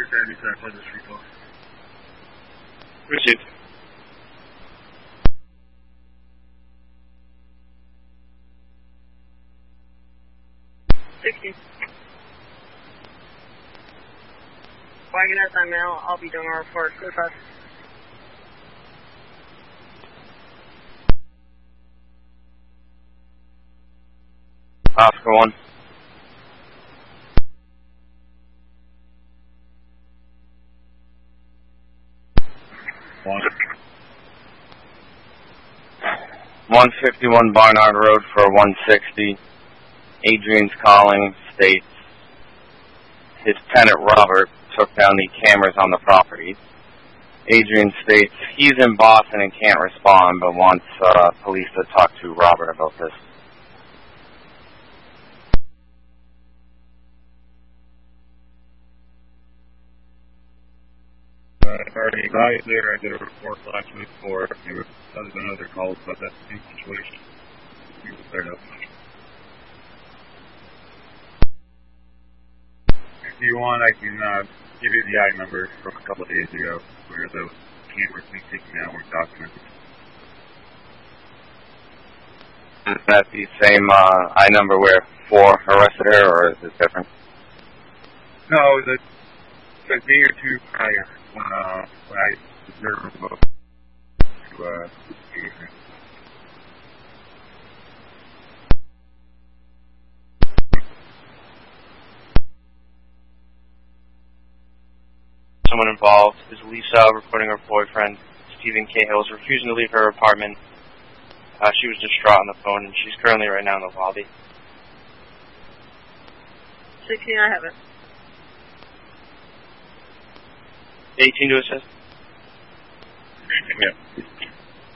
Received. Wagonette, I'm Al. I'll be doing our report. Go fast. Oscar 1. One. 151 Barnard Road for 160. Adrian's calling, states his tenant Robert took down the cameras on the property. Adrian states he's in Boston and can't respond, but wants police to talk to Robert about this. Already advised there, I did a report last week for there was another calls about that same situation. We will clear it up. If you want, I can give you the I number from a couple of days ago where the cameras being taken down were documented. Is that the same I number where 4 arrested her, or is it different? No, the day or two prior when I observed both to Someone involved is Lisa reporting her boyfriend, Stephen Cahill, is refusing to leave her apartment. She was distraught on the phone, and she's currently right now in the lobby. 16, I have it. 18 to assist. yeah.